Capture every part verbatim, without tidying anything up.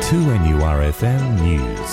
two N U R F M News.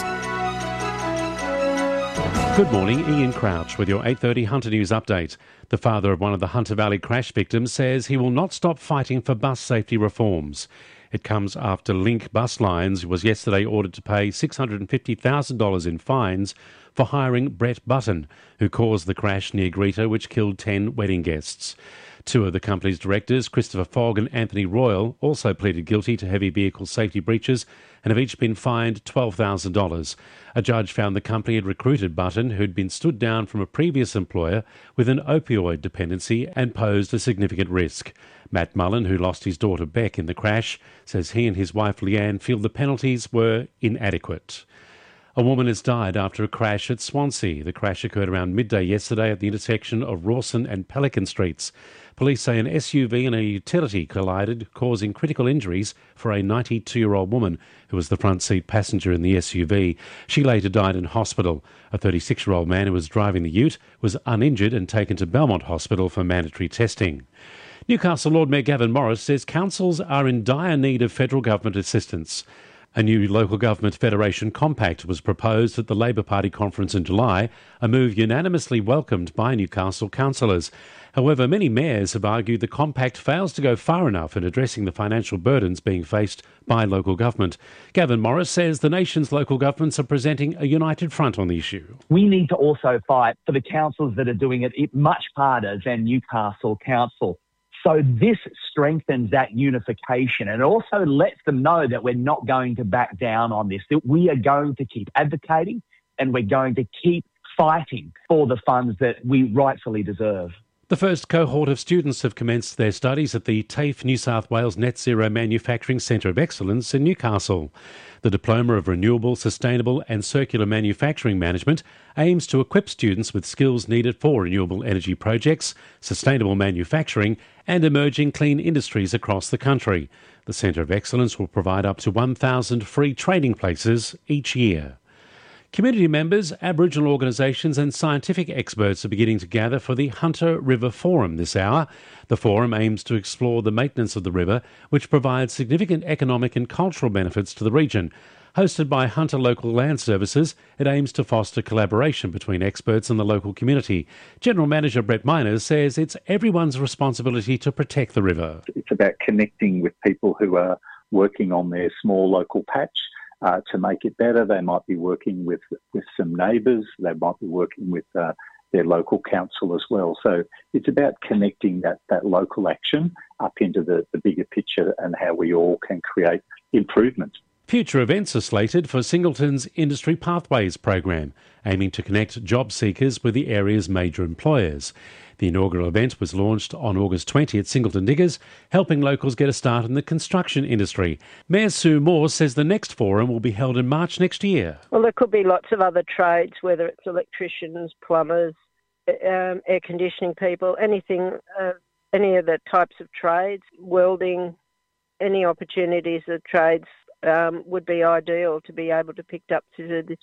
Good morning, Ian Crouch with your eight thirty Hunter News update. The father of one of the Hunter Valley crash victims says he will not stop fighting for bus safety reforms. It comes after Link Bus Lines was yesterday ordered to pay six hundred fifty thousand dollars in fines for hiring Brett Button, who caused the crash near Greta, which killed ten wedding guests. Two of the company's directors, Christopher Fogg and Anthony Royal, also pleaded guilty to heavy vehicle safety breaches and have each been fined twelve thousand dollars. A judge found the company had recruited Button, who'd been stood down from a previous employer with an opioid dependency and posed a significant risk. Matt Mullen, who lost his daughter Beck in the crash, says he and his wife Leanne feel the penalties were inadequate. A woman has died after a crash at Swansea. The crash occurred around midday yesterday at the intersection of Rawson and Pelican Streets. Police say an S U V and a utility collided, causing critical injuries for a ninety-two-year-old woman who was the front seat passenger in the S U V. She later died in hospital. A thirty-six-year-old man who was driving the ute was uninjured and taken to Belmont Hospital for mandatory testing. Newcastle Lord Mayor Gavin Morris says councils are in dire need of federal government assistance. A new local government federation compact was proposed at the Labor Party conference in July, a move unanimously welcomed by Newcastle councillors. However, many mayors have argued the compact fails to go far enough in addressing the financial burdens being faced by local government. Gavin Morris says the nation's local governments are presenting a united front on the issue. We need to also fight for the councils that are doing it much harder than Newcastle Council. So this strengthens that unification and also lets them know that we're not going to back down on this, that we are going to keep advocating and we're going to keep fighting for the funds that we rightfully deserve. The first cohort of students have commenced their studies at the TAFE New South Wales Net Zero Manufacturing Centre of Excellence in Newcastle. The Diploma of Renewable, Sustainable and Circular Manufacturing Management aims to equip students with skills needed for renewable energy projects, sustainable manufacturing and emerging clean industries across the country. The Centre of Excellence will provide up to one thousand free training places each year. Community members, Aboriginal organisations and scientific experts are beginning to gather for the Hunter River Forum this hour. The forum aims to explore the maintenance of the river, which provides significant economic and cultural benefits to the region. Hosted by Hunter Local Land Services, it aims to foster collaboration between experts and the local community. General Manager Brett Miners says it's everyone's responsibility to protect the river. It's about connecting with people who are working on their small local patch. Uh, to make it better, they might be working with, with some neighbours, they might be working with uh, their local council as well. So it's about connecting that, that local action up into the, the bigger picture and how we all can create improvement. Future events are slated for Singleton's Industry Pathways program, aiming to connect job seekers with the area's major employers. The inaugural event was launched on August twentieth at Singleton Diggers, helping locals get a start in the construction industry. Mayor Sue Moore says the next forum will be held in March next year. Well, there could be lots of other trades, whether it's electricians, plumbers, um, air conditioning people, anything, uh, any of the types of trades, welding, any opportunities of trades um, would be ideal to be able to pick up to this